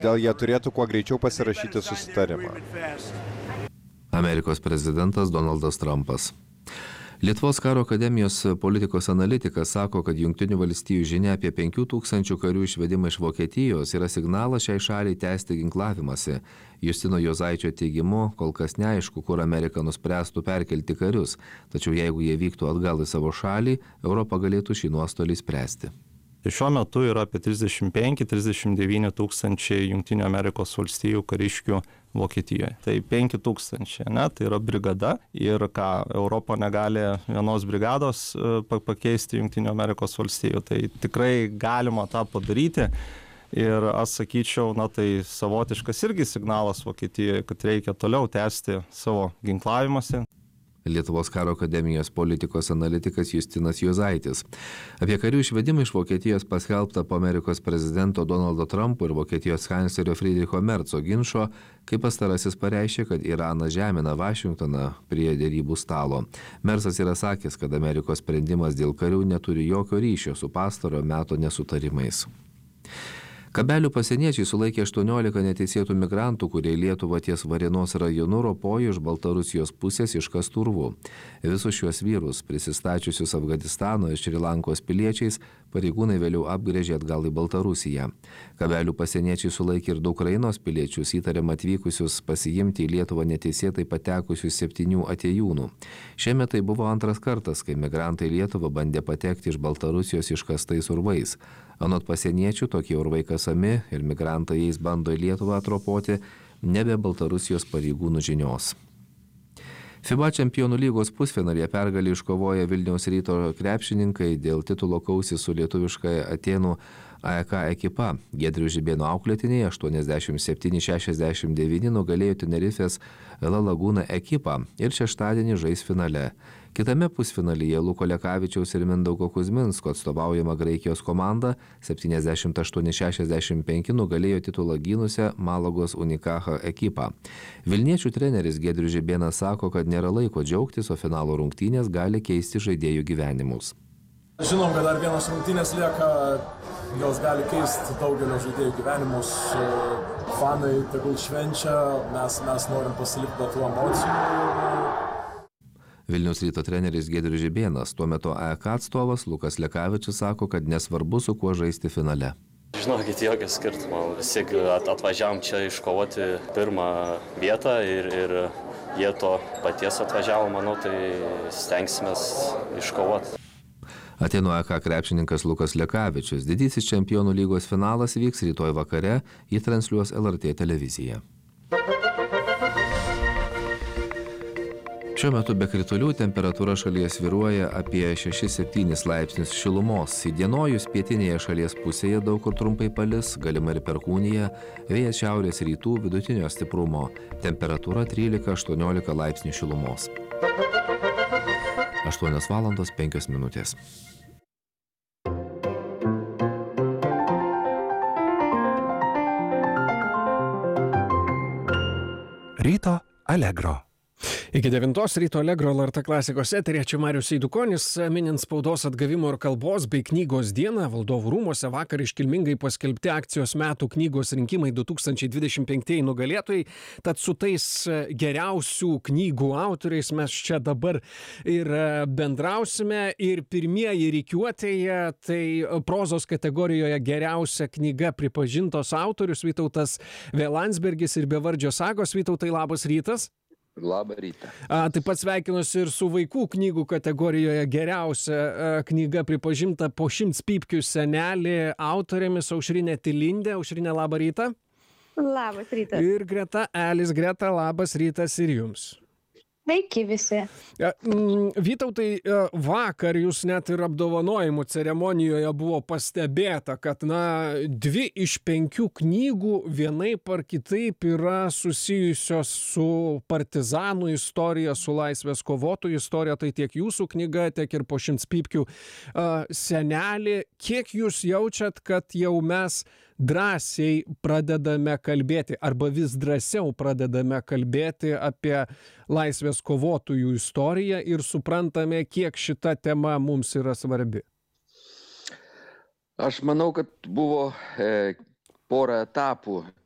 Dėl jie turėtų kuo greičiau pasirašyti susitarimą. Amerikos prezidentas Donaldas Trumpas. Lietuvos karo akademijos politikos analitikas sako, kad Jungtinių valstijų žinia apie 5000 karių išvedimą iš Vokietijos yra signalas šiai šaliai tęsti ginklavimąsi. Justino Juozaičio teigimu, kol kas neaišku, kur Amerika nuspręstų perkelti karius, tačiau jeigu jie vyktų atgal į savo šalį, Europa galėtų šį nuostolį spręsti. Šiuo metu yra apie 35-39 tūkstančiai Jungtinių Amerikos valstijų kariškių Vokietijoje. Tai 5000, ne, tai yra brigada ir ką Europa negali vienos brigados pakeisti Jungtinių Amerikos valstijų, tai tikrai galima tą padaryti. Ir aš sakyčiau, na tai savotiškas irgi signalas Vokietijoje, kad reikia toliau tęsti savo ginklavimąsi. Lietuvos karo akademijos politikos analitikas Justinas Juozaitis. Apie karių išvedimą iš Vokietijos paskelbta po Amerikos prezidento Donaldo Trumpo ir Vokietijos kanclerio Friedricho Merco ginčo, kai pastarasis pareiškė, kad Iranas žemina Vašingtoną prie dėrybų stalo. Mercas yra sakęs, kad Amerikos sprendimas dėl karių neturi jokio ryšio su pastarojo meto nesutarimais. Kabelių pasieniečiai sulaikė 18 neteisėtų migrantų, kurie į Lietuvą ties Varėnos rajonu ropojo iš Baltarusijos pusės iškastų urvų. Visus šiuos vyrus, prisistačiusius Afganistano ir Šri Lankos piliečiais, pareigūnai vėliau apgręžė atgal į Baltarusiją. Kabelių pasieniečiai sulaikė ir 2 Ukrainos piliečius, įtariam atvykusius pasiimti į Lietuvą neteisėtai patekusius 7 atėjūnų. Šiemet tai buvo antras kartas, kai migrantai į Lietuvą bandė patekti iš Baltarusijos iškastais urvais. Anot pasieniečių, tokie urvai kasami ir migrantai jais bando į Lietuvą atropoti nebe Baltarusijos pareigūnų žinios. FIBA čempionų lygos pusfinalyje pergalį iškovoję Vilniaus Ryto krepšininkai dėl titulo kausis su lietuviška Atėnų AEK ekipa. Giedriaus Žibėno auklėtiniai 87-69 nugalėjo Tenerifės La Laguna ekipą ir šeštadienį žais finale. Kitame pusfinalyje Luko Lekavičiaus ir Mindaugo Kuzminsko atstovaujama Graikijos komanda 78-65 nugalėjo titulą gynusią Malagos Unikaha ekipą. Vilniečių treneris Giedrius Žibėnas sako, kad nėra laiko džiaugtis, o finalo rungtynės gali keisti žaidėjų gyvenimus. Žinom, kad dar vienas rungtynės lieka, jos gali keisti daugelio žaidėjų gyvenimus. Fanai tegul švenčia, mes norim pasilikti tų emocijų. Vilniaus Ryto treneris Giedrius Žibėnas, tuo metu AEK atstovas Lukas Lekavičius sako, kad nesvarbu su kuo žaisti finale. Žinokit, jokio skirtumo. Visi atvažiavom čia iškovoti pirmą vietą ir jie to paties atvažiavo, manau, tai stengsimės iškovoti. Atėnų AEK krepšininkas Lukas Lekavičius. Didysis čempionų lygos finalas vyks rytoj vakare, jį transliuos LRT televizija. Šiuo metu be kritulių temperatūra šalyje svyruoja apie 6-7 laipsnius šilumos. Įdienojus pietinėje šalies pusėje daug kur trumpai palis, galima ir perkūnija, vėjas šiaurės rytų vidutinio stiprumo. Temperatūra 13-18 laipsnių šilumos. 8:05. Ryto Allegro. Iki 9 ryto Allegro LRT klasikos eteryje, čia Marius Eidukonis, minint spaudos atgavimo ir kalbos bei knygos dieną Valdovų rūmuose vakar iškilmingai paskelbti akcijos metų knygos rinkimai 2025 nugalėtojai, tad su tais geriausių knygų autoriais mes čia dabar ir bendrausime. Ir pirmieji rikiuotėje, tai prozos kategorijoje geriausia knyga pripažintos autorius Vytautas V. Landsbergis ir Bevardžio sagos. Vytautai, labas rytas. Labą rytą. Taip pat sveikinuosi ir su vaikų knygų kategorijoje geriausia knyga pripažinta Po 100 pypkių senelį autorėmis Aušrinė Tilindė. Aušrinė, labą rytą. Labas rytas. Ir Greta Elis. Greta, labas rytas ir jums. Sveiki visi. Vytautai, vakar jūs net ir apdovanojimų ceremonijoje buvo pastebėta, kad 2 iš 5 knygų vienaip ar kitaip yra susijusios su partizanų istorija, su laisvės kovotojų istorija. Tai tiek jūsų knyga, tiek ir Po 100 pypkių senelį. Kiek jūs jaučiat, kad jau mes drąsiai pradedame kalbėti arba vis drąsiau pradedame kalbėti apie laisvės kovotojų istoriją ir suprantame, kiek šita tema mums yra svarbi? Aš manau, kad buvo porą etapų